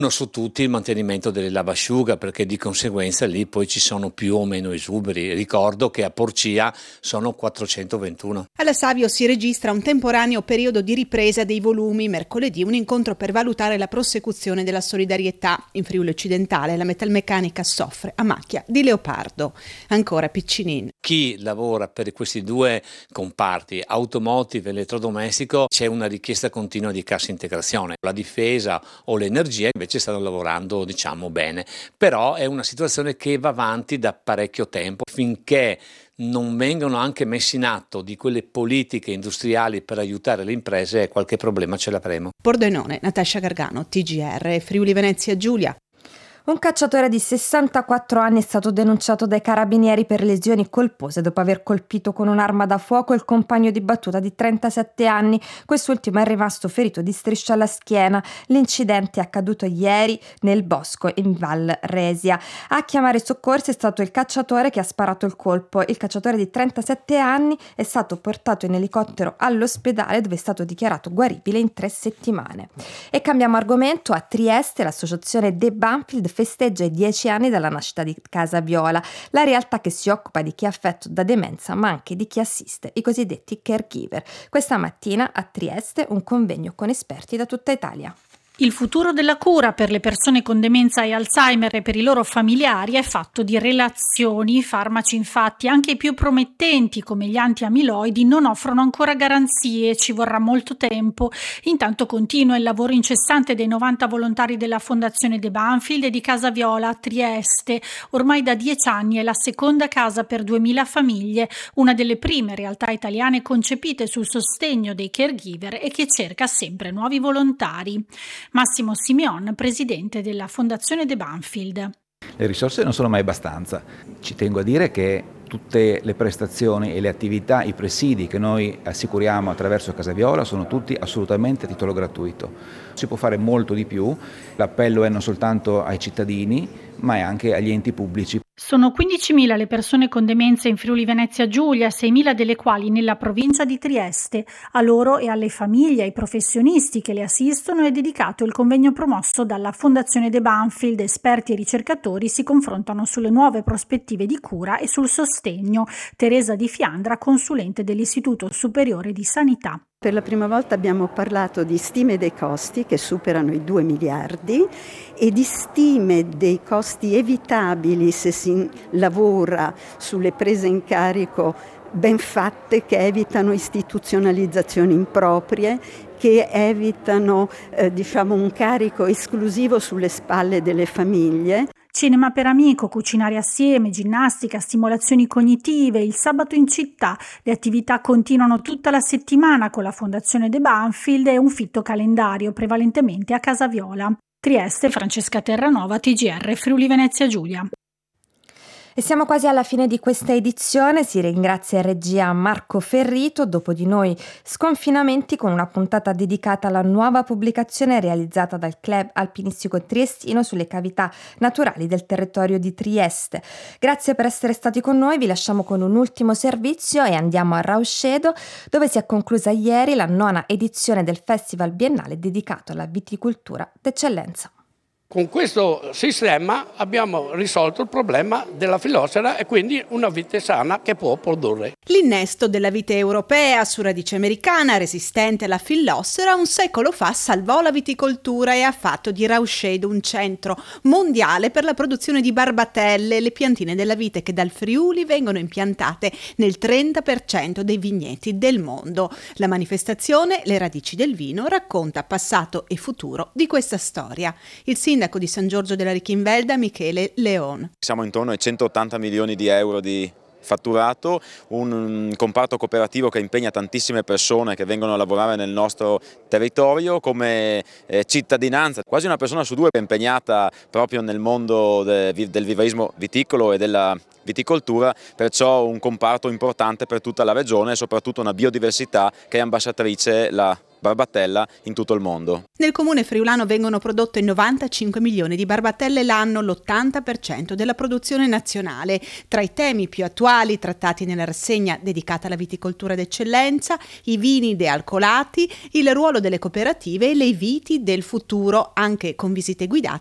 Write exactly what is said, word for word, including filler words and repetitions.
Su tutti il mantenimento delle lavasciuga, perché di conseguenza lì poi ci sono più o meno esuberi. Ricordo che a Porcia sono quattrocentoventuno. Alla Savio si registra un temporaneo periodo di ripresa dei volumi. Mercoledì un incontro per valutare la prosecuzione della solidarietà. In Friuli Occidentale la metalmeccanica soffre a macchia di leopardo. Ancora Piccinin. Chi lavora per questi due comparti, automotive e elettrodomestico, c'è una richiesta continua di cassa integrazione. La difesa o l'energia invece stanno lavorando, diciamo, bene, però è una situazione che va avanti da parecchio tempo finché non vengono anche messi in atto di quelle politiche industriali per aiutare le imprese, qualche problema ce l'avremo. Pordenone, Natascia Gargano, T G R, Friuli Venezia Giulia. Un cacciatore di sessantaquattro anni è stato denunciato dai carabinieri per lesioni colpose dopo aver colpito con un'arma da fuoco il compagno di battuta di trentasette anni. Quest'ultimo è rimasto ferito di striscia alla schiena. L'incidente è accaduto ieri nel bosco in Val Resia. A chiamare i soccorsi è stato il cacciatore che ha sparato il colpo. Il cacciatore di trentasette anni è stato portato in elicottero all'ospedale dove è stato dichiarato guaribile in tre settimane. E cambiamo argomento. A Trieste l'associazione De Banfield festeggia i dieci anni dalla nascita di Casa Viola, la realtà che si occupa di chi è affetto da demenza ma anche di chi assiste, i cosiddetti caregiver. Questa mattina a Trieste un convegno con esperti da tutta Italia. Il futuro della cura per le persone con demenza e Alzheimer e per i loro familiari è fatto di relazioni. I farmaci, infatti, anche i più promettenti come gli antiamiloidi, non offrono ancora garanzie, ci vorrà molto tempo. Intanto continua il lavoro incessante dei novanta volontari della Fondazione De Banfield e di Casa Viola a Trieste. Ormai da dieci anni è la seconda casa per duemila famiglie, una delle prime realtà italiane concepite sul sostegno dei caregiver e che cerca sempre nuovi volontari. Massimo Simeon, presidente della Fondazione De Banfield. Le risorse non sono mai abbastanza. Ci tengo a dire che tutte le prestazioni e le attività, i presidi che noi assicuriamo attraverso Casa Viola sono tutti assolutamente a titolo gratuito. Si può fare molto di più, l'appello è non soltanto ai cittadini ma è anche agli enti pubblici. Sono quindicimila le persone con demenza in Friuli Venezia Giulia, seimila delle quali nella provincia di Trieste. A loro e alle famiglie e ai professionisti che le assistono è dedicato il convegno promosso dalla Fondazione De Banfield. Esperti e ricercatori si confrontano sulle nuove prospettive di cura e sul sostegno. Teresa Di Fiandra, consulente dell'Istituto Superiore di Sanità. Per la prima volta abbiamo parlato di stime dei costi che superano i due miliardi e di stime dei costi evitabili se si lavora sulle prese in carico ben fatte che evitano istituzionalizzazioni improprie, che evitano eh, diciamo un carico esclusivo sulle spalle delle famiglie. Cinema per amico, cucinare assieme, ginnastica, stimolazioni cognitive, il sabato in città. Le attività continuano tutta la settimana con la Fondazione De Banfield e un fitto calendario, prevalentemente a Casa Viola. Trieste, Francesca Terranova, T G R, Friuli Venezia Giulia. E siamo quasi alla fine di questa edizione, si ringrazia in regia Marco Ferrito, dopo di noi Sconfinamenti con una puntata dedicata alla nuova pubblicazione realizzata dal Club Alpinistico Triestino sulle cavità naturali del territorio di Trieste. Grazie per essere stati con noi, vi lasciamo con un ultimo servizio e andiamo a Rauscedo, dove si è conclusa ieri la nona edizione del Festival Biennale dedicato alla viticoltura d'eccellenza. Con questo sistema abbiamo risolto il problema della fillossera e quindi una vite sana che può produrre. L'innesto della vite europea su radice americana resistente alla fillossera un secolo fa salvò la viticoltura e ha fatto di Rauscedo un centro mondiale per la produzione di barbatelle, le piantine della vite che dal Friuli vengono impiantate nel trenta per cento dei vigneti del mondo. La manifestazione Le radici del vino racconta passato e futuro di questa storia. Il sindaco di San Giorgio della Richinvelda, Michele Leon. Siamo intorno ai centottanta milioni di euro di fatturato, un comparto cooperativo che impegna tantissime persone che vengono a lavorare nel nostro territorio come eh, cittadinanza. Quasi una persona su due è impegnata proprio nel mondo de, del vivaismo viticolo e della viticoltura, perciò un comparto importante per tutta la regione e soprattutto una biodiversità che è ambasciatrice la barbattella in tutto il mondo. Nel comune friulano vengono prodotte novantacinque milioni di barbattelle l'anno, l'ottanta per cento della produzione nazionale. Tra i temi più attuali trattati nella rassegna dedicata alla viticoltura d'eccellenza, i vini dealcolati, il ruolo delle cooperative e le viti del futuro, anche con visite guidate